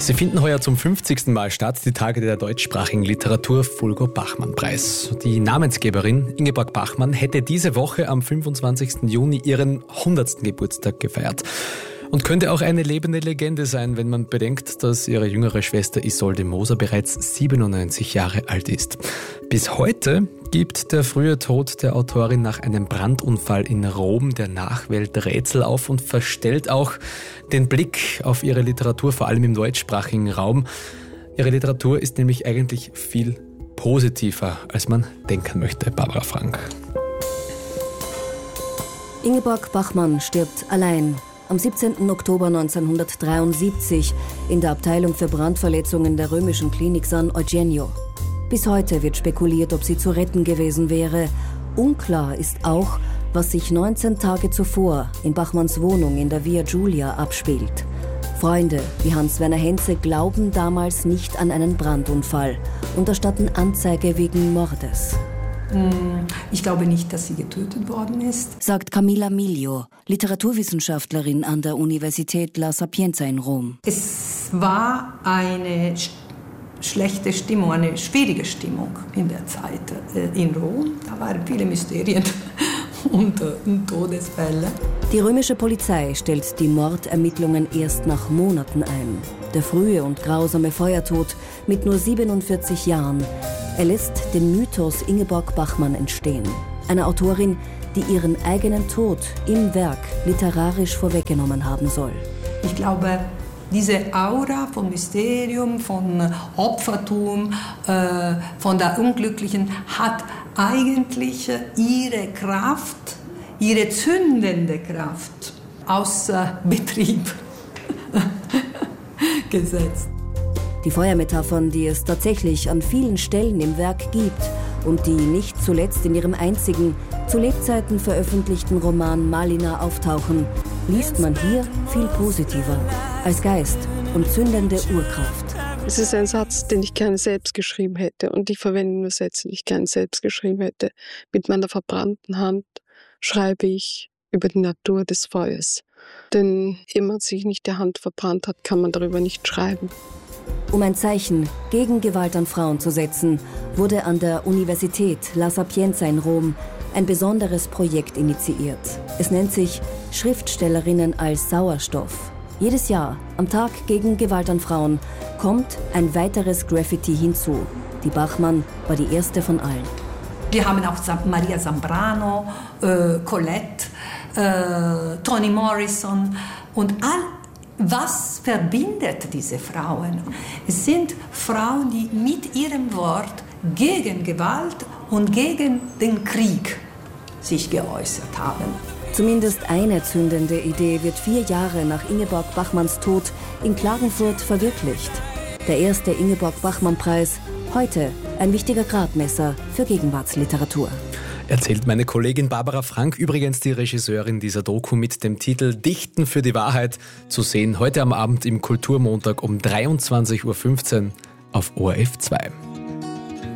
Sie finden heuer zum 50. Mal statt, die Tage der deutschsprachigen Literatur Fulgo-Bachmann-Preis. Die Namensgeberin Ingeborg Bachmann hätte diese Woche am 25. Juni ihren 100. Geburtstag gefeiert. Und könnte auch eine lebende Legende sein, wenn man bedenkt, dass ihre jüngere Schwester Isolde Moser bereits 97 Jahre alt ist. Bis heute gibt der frühe Tod der Autorin nach einem Brandunfall in Rom der Nachwelt Rätsel auf und verstellt auch den Blick auf ihre Literatur, vor allem im deutschsprachigen Raum. Ihre Literatur ist nämlich eigentlich viel positiver, als man denken möchte. Barbara Frank. Ingeborg Bachmann stirbt allein am 17. Oktober 1973 in der Abteilung für Brandverletzungen der römischen Klinik San Eugenio. Bis heute wird spekuliert, ob sie zu retten gewesen wäre. Unklar ist auch, was sich 19 Tage zuvor in Bachmanns Wohnung in der Via Giulia abspielt. Freunde wie Hans-Werner Henze glauben damals nicht an einen Brandunfall und erstatten Anzeige wegen Mordes. Ich glaube nicht, dass sie getötet worden ist, sagt Camilla Miglio, Literaturwissenschaftlerin an der Universität La Sapienza in Rom. Es war eine schlechte Stimmung, eine schwierige Stimmung in der Zeit in Rom. Da waren viele Mysterien und Todesfälle. Die römische Polizei stellt die Mordermittlungen erst nach Monaten ein. Der frühe und grausame Feuertod mit nur 47 Jahren. Er lässt den Mythos Ingeborg Bachmann entstehen. Eine Autorin, die ihren eigenen Tod im Werk literarisch vorweggenommen haben soll. Ich glaube, diese Aura von Mysterium, von Opfertum, von der Unglücklichen hat eigentlich ihre Kraft, ihre zündende Kraft außer Betrieb gesetzt. Die Feuermetaphern, die es tatsächlich an vielen Stellen im Werk gibt und die nicht zuletzt in ihrem einzigen, zu Lebzeiten veröffentlichten Roman Malina auftauchen, liest man hier viel positiver, als Geist und zündende Urkraft. Es ist ein Satz, den ich gerne selbst geschrieben hätte, und ich verwende nur Sätze, die ich gerne selbst geschrieben hätte. Mit meiner verbrannten Hand schreibe ich über die Natur des Feuers. Denn ehe man sich nicht die Hand verbrannt hat, kann man darüber nicht schreiben. Um ein Zeichen gegen Gewalt an Frauen zu setzen, wurde an der Universität La Sapienza in Rom ein besonderes Projekt initiiert. Es nennt sich Schriftstellerinnen als Sauerstoff. Jedes Jahr, am Tag gegen Gewalt an Frauen, kommt ein weiteres Graffiti hinzu. Die Bachmann war die erste von allen. Wir haben auch Maria Zambrano, Colette, Toni Morrison und all. Was verbindet diese Frauen? Es sind Frauen, die mit ihrem Wort gegen Gewalt und gegen den Krieg sich geäußert haben. Zumindest eine zündende Idee wird 4 Jahre nach Ingeborg Bachmanns Tod in Klagenfurt verwirklicht. Der erste Ingeborg-Bachmann-Preis, heute ein wichtiger Gradmesser für Gegenwartsliteratur. Erzählt meine Kollegin Barbara Frank, übrigens die Regisseurin dieser Doku mit dem Titel Dichten für die Wahrheit, zu sehen heute am Abend im Kulturmontag um 23:15 Uhr auf ORF 2.